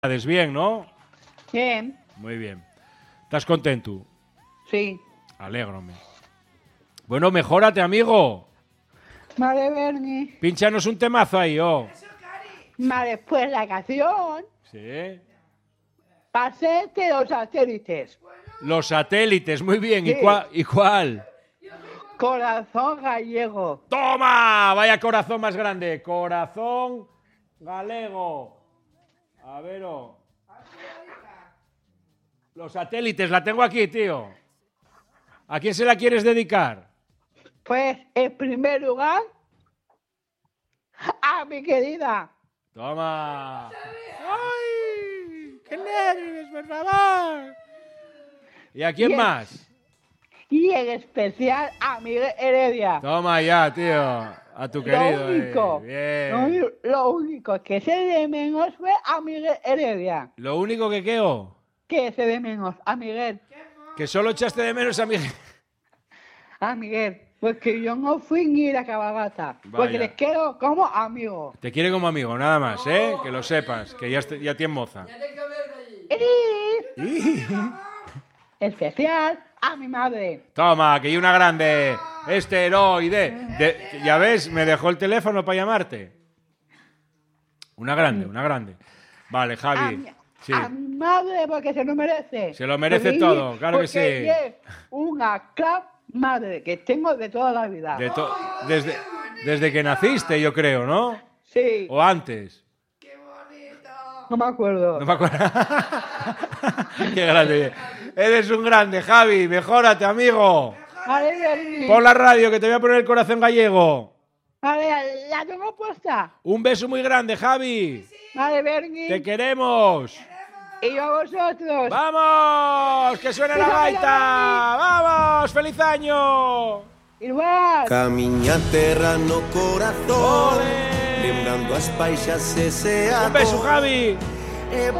Bien, ¿no? Bien. Muy bien. ¿Estás contento? Sí. Alégrome. Bueno, mejórate, amigo. Vale, Bernie. Pínchanos un temazo ahí, oh. Vale, pues la canción. Sí. Pasete los satélites. Los satélites, muy bien. Sí. ¿Y cuál? Corazón gallego. ¡Toma! Vaya corazón más grande. Corazón galego. A ver, oh. Los satélites, la tengo aquí, tío. ¿A quién se la quieres dedicar? Pues, en primer lugar, a mi querida. Toma. ¡Ay! ¡Qué nervios, por favor! ¿Y a quién Bien. más? Y en especial a Miguel Heredia. Toma ya, tío. A tu querido. Bien. Lo único que se de menos fue a Miguel Heredia. Lo único que quedó, Que se de menos a Miguel. que solo echaste de menos a Miguel. A Miguel. Porque yo no fui ni la cabalgata. Porque Vaya. les quiero como amigo. Te quiere como amigo, nada más, ¿eh? Que lo sepas, que ya tienes moza. Y especial a mi madre. Toma, que hay una grande. Esteroide. Ya ves, me dejó el teléfono para llamarte. Una grande. Vale, Javi. Sí. A mi madre porque se lo merece. Se lo merece Porque todo, claro que porque sí. Es una club madre que tengo de toda la vida. Desde que naciste, yo creo, ¿no? Sí. O antes. No me acuerdo. No me acuerdo. Qué grande. Eres un grande, Javi. Mejórate, amigo. Vale, Bernie. Pon la radio, que te voy a poner el corazón gallego. Vale, la tengo puesta. Un beso muy grande, Javi. Vale, Bernie. Te queremos. Y yo a vosotros. ¡Vamos! ¡Que suene la gaita! ¡Vamos! ¡Feliz año! Igual. Camiña terra no corazón. ¡Ole! Lembrando as paixas ese Un beso, Javi. E